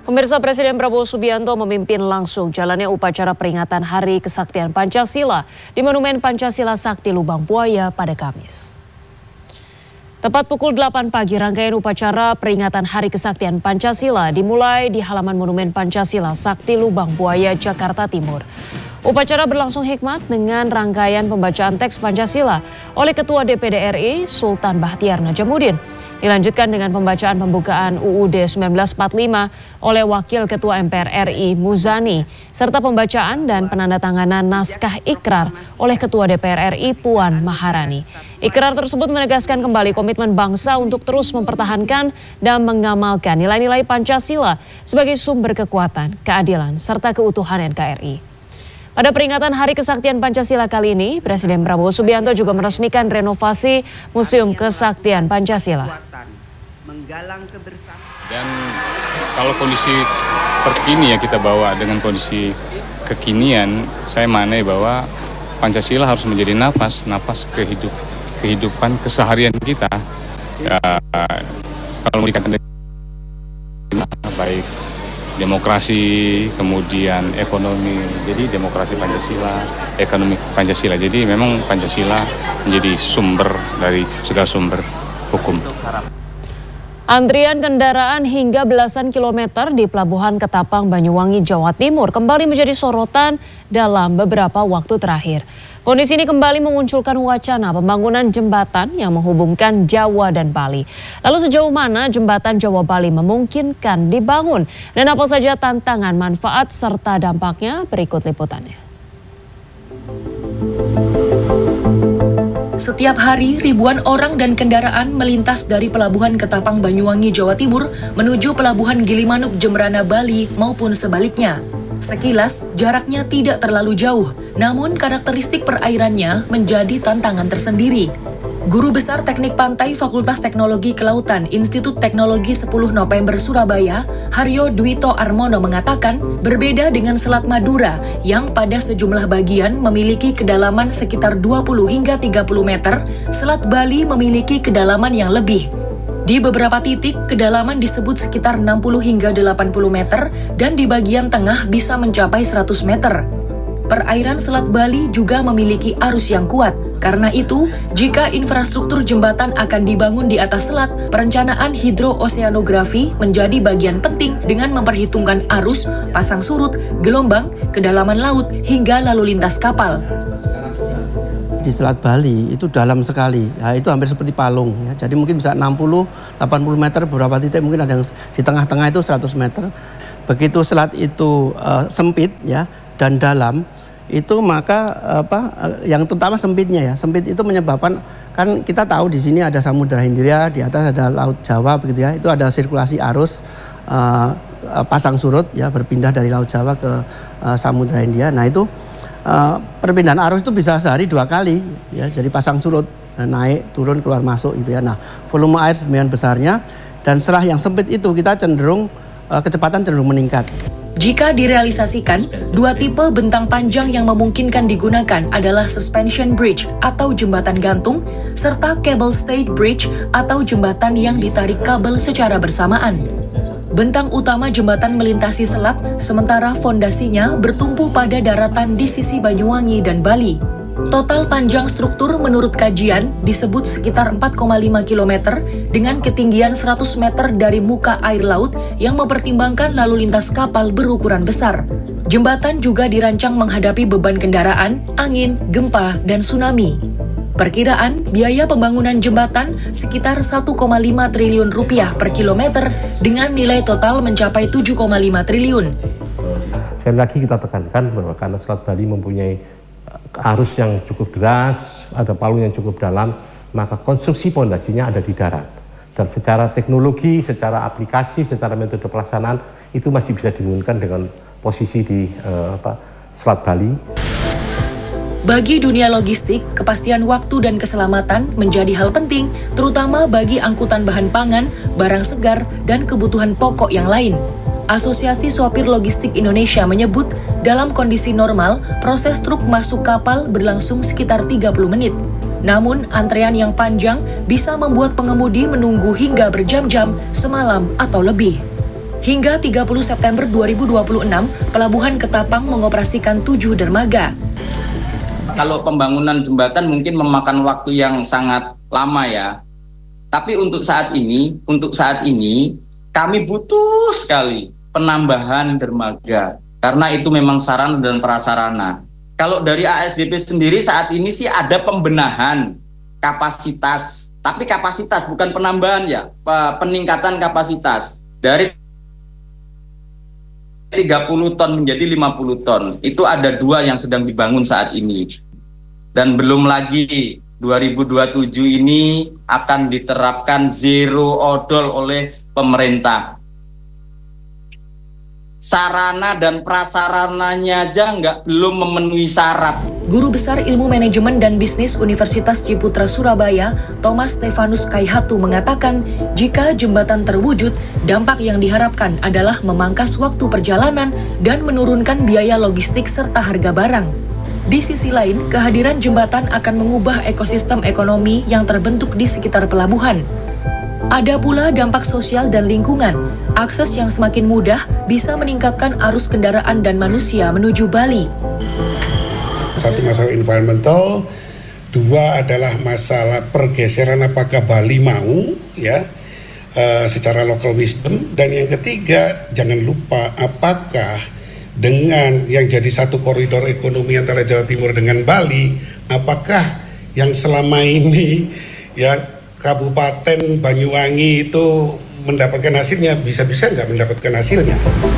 Pemirsa, Presiden Prabowo Subianto memimpin langsung jalannya upacara peringatan Hari Kesaktian Pancasila di Monumen Pancasila Sakti Lubang Buaya pada Kamis. Tepat pukul 8 pagi, rangkaian upacara peringatan Hari Kesaktian Pancasila dimulai di halaman Monumen Pancasila Sakti Lubang Buaya, Jakarta Timur. Upacara berlangsung hikmat dengan rangkaian pembacaan teks Pancasila oleh Ketua DPD RI Sultan Bahtiar Najamuddin. Dilanjutkan dengan pembacaan pembukaan UUD 1945 oleh Wakil Ketua MPR RI Muzani, serta pembacaan dan penandatanganan naskah ikrar oleh Ketua DPR RI Puan Maharani. Ikrar tersebut menegaskan kembali komitmen bangsa untuk terus mempertahankan dan mengamalkan nilai-nilai Pancasila sebagai sumber kekuatan, keadilan, serta keutuhan NKRI. Pada peringatan Hari Kesaktian Pancasila kali ini, Presiden Prabowo Subianto juga meresmikan renovasi Museum Kesaktian Pancasila. Dan kalau kondisi terkini ya kita bawa dengan kondisi kekinian, saya maknai bahwa Pancasila harus menjadi napas kehidupan keseharian kita. Ya, kalau mau dikatakan baik demokrasi, kemudian ekonomi, jadi demokrasi Pancasila, ekonomi Pancasila. Jadi memang Pancasila menjadi sumber dari segala sumber hukum. Antrian kendaraan hingga belasan kilometer di Pelabuhan Ketapang, Banyuwangi, Jawa Timur kembali menjadi sorotan dalam beberapa waktu terakhir. Kondisi ini kembali memunculkan wacana pembangunan jembatan yang menghubungkan Jawa dan Bali. Lalu sejauh mana jembatan Jawa-Bali memungkinkan dibangun? Dan apa saja tantangan, manfaat, serta dampaknya? Berikut liputannya. Setiap hari, ribuan orang dan kendaraan melintas dari Pelabuhan Ketapang, Banyuwangi, Jawa Timur menuju Pelabuhan Gilimanuk, Jemberana, Bali maupun sebaliknya. Sekilas, jaraknya tidak terlalu jauh, namun karakteristik perairannya menjadi tantangan tersendiri. Guru Besar Teknik Pantai Fakultas Teknologi Kelautan Institut Teknologi 10 November Surabaya, Haryo Dwito Armono mengatakan, berbeda dengan Selat Madura yang pada sejumlah bagian memiliki kedalaman sekitar 20 hingga 30 meter, Selat Bali memiliki kedalaman yang lebih. Di beberapa titik, kedalaman disebut sekitar 60 hingga 80 meter dan di bagian tengah bisa mencapai 100 meter. Perairan Selat Bali juga memiliki arus yang kuat. Karena itu, jika infrastruktur jembatan akan dibangun di atas selat, perencanaan hidrooseanografi menjadi bagian penting dengan memperhitungkan arus, pasang surut, gelombang, kedalaman laut, hingga lalu lintas kapal. Di Selat Bali itu dalam sekali, ya, itu hampir seperti palung, ya. Jadi mungkin bisa 60-80 meter, beberapa titik mungkin ada yang di tengah-tengah itu 100 meter. Begitu selat itu sempit, ya, dan dalam, itu maka yang terutama sempitnya, ya, sempit itu menyebabkan, kan kita tahu di sini ada Samudra Hindia, di atas ada Laut Jawa, begitu ya, itu ada sirkulasi arus pasang surut, ya, berpindah dari Laut Jawa ke Samudra Hindia. Nah itu perpindahan arus itu bisa sehari 2 kali, ya, jadi pasang surut, naik, turun, keluar, masuk, gitu ya. Nah, volume air sedemikian besarnya, dan setelah yang sempit itu kita cenderung kecepatan cenderung meningkat. Jika direalisasikan, 2 tipe bentang panjang yang memungkinkan digunakan adalah suspension bridge atau jembatan gantung, serta cable stayed bridge atau jembatan yang ditarik kabel secara bersamaan. Bentang utama jembatan melintasi selat, sementara fondasinya bertumpu pada daratan di sisi Banyuwangi dan Bali. Total panjang struktur menurut kajian disebut sekitar 4,5 km dengan ketinggian 100 meter dari muka air laut yang mempertimbangkan lalu lintas kapal berukuran besar. Jembatan juga dirancang menghadapi beban kendaraan, angin, gempa, dan tsunami. Perkiraan biaya pembangunan jembatan sekitar 1,5 triliun rupiah per kilometer dengan nilai total mencapai 7,5 triliun. Sekali lagi kita tekankan bahwa karena Selat Bali mempunyai arus yang cukup deras, ada palung yang cukup dalam, maka konstruksi pondasinya ada di darat. Dan secara teknologi, secara aplikasi, secara metode pelaksanaan itu masih bisa dimungkinkan dengan posisi di Selat Bali. Bagi dunia logistik, kepastian waktu dan keselamatan menjadi hal penting, terutama bagi angkutan bahan pangan, barang segar, dan kebutuhan pokok yang lain. Asosiasi Sopir Logistik Indonesia menyebut, dalam kondisi normal, proses truk masuk kapal berlangsung sekitar 30 menit. Namun, antrean yang panjang bisa membuat pengemudi menunggu hingga berjam-jam, semalam atau lebih. Hingga 30 September 2026, Pelabuhan Ketapang mengoperasikan 7 dermaga. Kalau pembangunan jembatan mungkin memakan waktu yang sangat lama ya. Tapi untuk saat ini kami butuh sekali penambahan dermaga. Karena itu memang sarana dan prasarana. Kalau dari ASDP sendiri saat ini sih ada pembenahan kapasitas. Tapi kapasitas bukan penambahan ya, peningkatan kapasitas. Dari 30 ton menjadi 50 ton. Itu ada 2 yang sedang dibangun saat ini. Dan belum lagi 2027 ini akan diterapkan zero odol oleh pemerintah. Sarana dan prasarananya aja belum memenuhi syarat. Guru Besar Ilmu Manajemen dan Bisnis Universitas Ciputra Surabaya, Thomas Stefanus Kaihatu mengatakan, jika jembatan terwujud, dampak yang diharapkan adalah memangkas waktu perjalanan dan menurunkan biaya logistik serta harga barang. Di sisi lain, kehadiran jembatan akan mengubah ekosistem ekonomi yang terbentuk di sekitar pelabuhan. Ada pula dampak sosial dan lingkungan. Akses yang semakin mudah bisa meningkatkan arus kendaraan dan manusia menuju Bali. Satu masalah environmental, 2 adalah masalah pergeseran apakah Bali mau ya secara local wisdom, dan yang ketiga jangan lupa apakah dengan yang jadi satu koridor ekonomi antara Jawa Timur dengan Bali, apakah yang selama ini ya Kabupaten Banyuwangi itu mendapatkan hasilnya, bisa-bisa nggak mendapatkan hasilnya.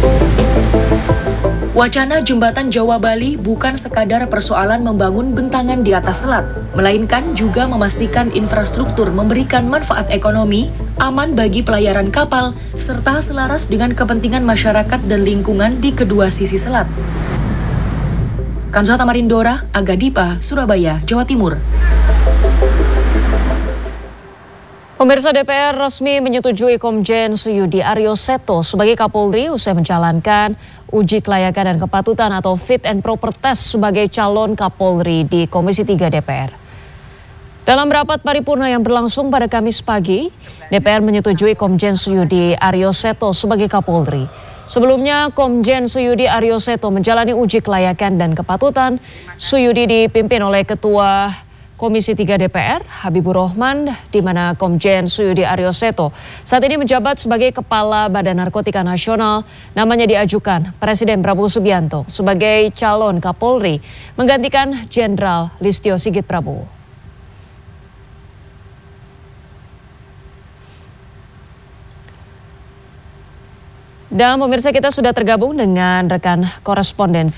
Wacana jembatan Jawa Bali bukan sekadar persoalan membangun bentangan di atas selat, melainkan juga memastikan infrastruktur memberikan manfaat ekonomi, aman bagi pelayaran kapal, serta selaras dengan kepentingan masyarakat dan lingkungan di kedua sisi selat. Kanzata Marindora, Aga Dipa, Surabaya, Jawa Timur. Pemirsa, DPR resmi menyetujui Komjen Suyudi Aryo Seto sebagai Kapolri usai menjalankan uji kelayakan dan kepatutan atau fit and proper test sebagai calon Kapolri di Komisi 3 DPR. Dalam rapat paripurna yang berlangsung pada Kamis pagi, DPR menyetujui Komjen Suyudi Aryo Seto sebagai Kapolri. Sebelumnya, Komjen Suyudi Aryo Seto menjalani uji kelayakan dan kepatutan. Suyudi dipimpin oleh Ketua Komisi 3 DPR, Habibur Rahman, di mana Komjen Suyudi Aryo Seto saat ini menjabat sebagai Kepala Badan Narkotika Nasional. Namanya diajukan Presiden Prabowo Subianto sebagai calon Kapolri, menggantikan Jenderal Listio Sigit Prabowo. Dan pemirsa, kita sudah tergabung dengan rekan korespondensi